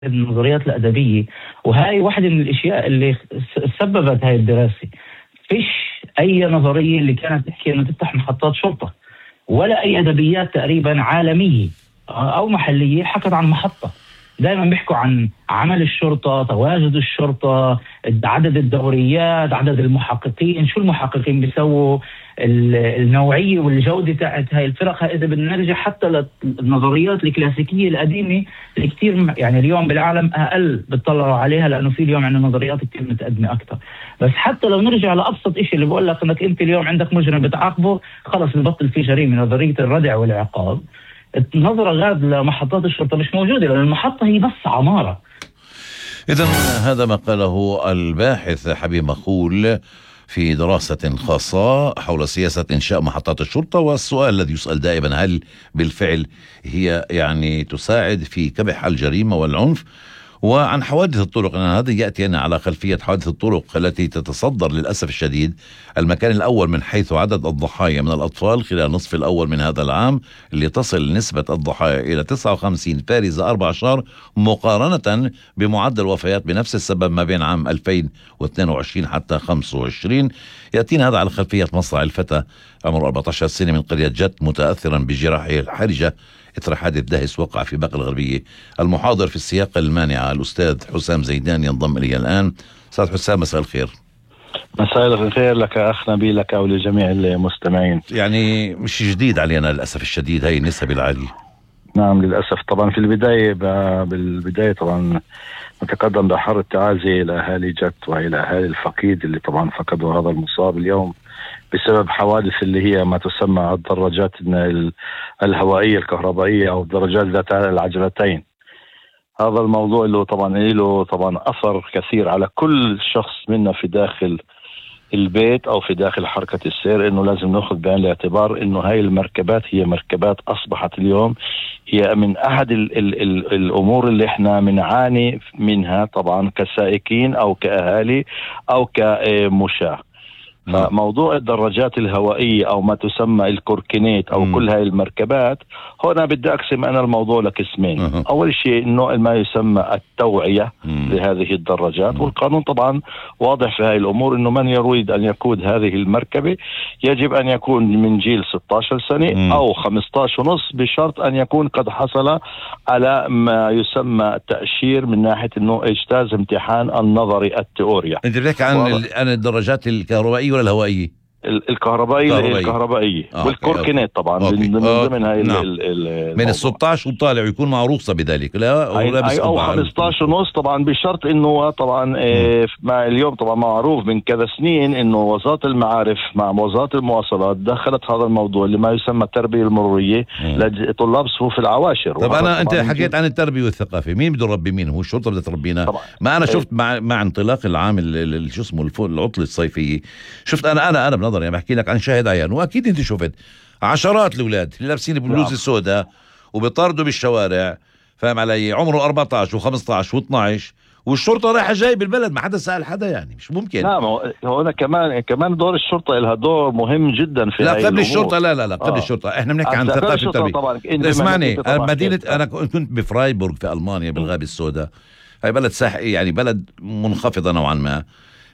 النظريات الأدبية، وهاي واحدة من الأشياء اللي سببت هاي الدراسة. فيش أي نظرية اللي كانت تحكي إنه تفتح محطات شرطة، ولا أي أدبيات تقريبا عالمية أو محلية حكت عن محطة. دائما بيحكوا عن عمل الشرطة، تواجد الشرطة، عدد الدوريات، عدد المحققين، شو المحققين بيسووا، النوعية والجودة تاعت هاي الفرق. إذا بدنا نرجع حتى للنظريات الكلاسيكية القديمة اللي كتير يعني اليوم بالعالم أقل بتطلعوا عليها، لأنه في اليوم عندنا نظريات كتير متقدمة أكثر. بس حتى لو نرجع لأبسط إشي اللي بقول لك إنك أنت اليوم عندك مجرم بتعاقبه، خلص ببطل في جريمة، نظرية الردع والعقاب. النظرة غاد لمحطات الشرطة مش موجودة، لأن المحطة هي بس عمارة. إذن هذا ما قاله الباحث حبيب مخول في دراسة خاصة حول سياسة إنشاء محطات الشرطة. والسؤال الذي يسأل دائما، هل بالفعل هي يعني تساعد في كبح الجريمة والعنف؟ وعن حوادث الطرق، أنا هذا يأتي على خلفية حوادث الطرق التي تتصدر للأسف الشديد المكان الأول من حيث عدد الضحايا من الأطفال خلال النصف الأول من هذا العام، اللي تصل نسبة الضحايا إلى 59 فارزة 14 مقارنة بمعدل وفيات بنفس السبب ما بين عام 2022 حتى 25. يأتينا هذا على خلفية مصرع الفتى عمره 14 سنة من قرية جت متأثرا بجراحه حرجة إثر حادث دهس وقع في باقة الغربية. المحاضر في السياق المانعة الأستاذ حسام زيدان ينضم إلي الآن. أستاذ حسام، مساء الخير. مساء الخير لك أخ نبيل، لك ولجميع المستمعين. يعني مش جديد علينا للأسف الشديد هاي النسب العالية. نعم للأسف. طبعا في بالبداية طبعا نتقدم بأحر التعازي إلى أهالي جت وإلى أهالي الفقيد اللي طبعا فقدوا هذا المصاب اليوم بسبب حوادث اللي هي ما تسمى الدراجات الهوائية الكهربائية أو الدراجات ذات العجلتين. هذا الموضوع اللي طبعا له طبعا أثر كثير على كل شخص منا في داخل البيت أو في داخل حركة السير، إنه لازم نأخذ بعين الاعتبار إنه هاي المركبات هي مركبات أصبحت اليوم هي من أحد الأمور اللي إحنا بنعاني منها طبعا كسائقين أو كأهالي أو كمشاة. فموضوع الدراجات الهوائية أو ما تسمى الكوركينيت أو كل هاي المركبات، هنا بدي أقسم أنا الموضوع لقسمين. أول شيء النوع ما يسمى التوعية لهذه الدراجات، والقانون طبعا واضح في هاي الأمور إنه من يريد أن يقود هذه المركبة يجب أن يكون من جيل 16 سنة أو 15 ونص، بشرط أن يكون قد حصل على ما يسمى تأشير من ناحية إنه اجتاز امتحان النظري التئوريا. أنت بتحكي عن الدراجات الكهربائية ولا الهوائية؟ الكهربائية والكوركينات طبعا من ضمن هاي نعم. من ال 16 وطالع يكون معروفة بذلك، لا أو 15 ونص طبعا، بشرط انه طبعا مع اليوم طبعا معروف من كذا سنين انه وزارة المعارف مع وزارة المواصلات دخلت هذا الموضوع اللي ما يسمى التربية المرورية لطلاب صفوف العواشر. طب انت حكيت عن التربية والثقافة، مين بده يربي مين؟ هو الشرطة بدها تربينا؟ ما انا شفت مع انطلاق العام شو اسمه العطلة الصيفية، شفت انا بنظري يعني بحكي لك عن شاهد عيان، واكيد انت شفت عشرات الاولاد اللي لابسين بلوز السوداء وبيطاردوا بالشوارع، فاهم علي، عمره 14 و15 و12 والشرطه رايحه جاي بالبلد، ما حدا سأل حدا، يعني مش ممكن. نعم هنا كمان دور الشرطه لها دور مهم جدا في لا قبل الشرطه، لا قبل الشرطه احنا بنحكي عن ثقافه التربيه. اسمعني، انا كنت بفرايبورغ في المانيا بالغابه السوداء، هاي بلد ساحلي يعني بلد منخفضه نوعا ما،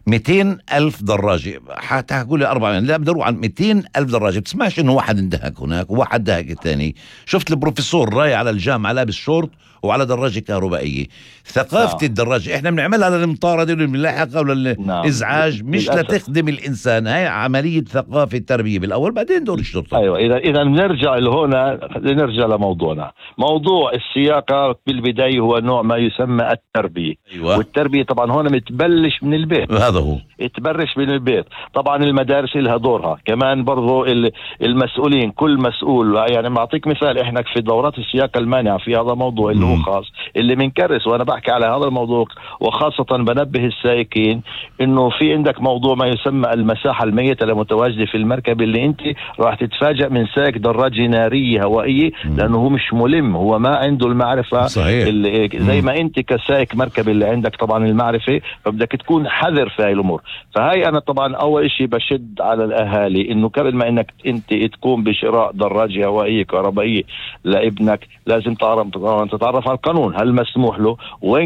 200,000 دراجة، حتى هقول لي 4 لا بدروا عن 200,000 دراجة. بتسمعش انه واحد اندهك هناك وواحد دهك الثاني. شفت البروفيسور رايح على الجامعة لابس شورت وعلى دراجة كهربائية. ثقافة الدراجة احنا بنعملها للمطاردة وللملاحقة وللإزعاج، مش لتخدم الإنسان. هاي عملية ثقافة تربية بالأول، بعدين دور الشرطة. أيوة، إذا نرجع لهنا، نرجع لموضوعنا. موضوع السياقة بالبداية هو نوع ما يسمى التربية. أيوة. والتربية طبعا هنا متبلش من البيت، هذا هو تبرش من البيت. طبعا المدارس لها دورها كمان برضو، المسؤولين كل مسؤول. يعني معطيك مثال، احنا في دورات السياقة المانعة في هذا الموضوع اللي هو خاص اللي منكرس، وانا بحكي على هذا الموضوع وخاصة بنبه السائقين انه في عندك موضوع ما يسمى المساحة الميتة المتواجدة في المركب، اللي انت راح تتفاجأ من سائق دراجة نارية هوائية لانه هو مش ملم، هو ما عنده المعرفة. صحيح. زي ما انت كسائق مركب اللي عندك طبعا المعرفة، فبدك تكون حذر في هاي الامور. فهاي انا طبعا اول شيء بشد على الاهالي انه قبل ما انك انت تقوم بشراء دراجة هوائية كهربائية لابنك، لازم تتعرف يتعرف على القانون، هل مسموح له، وين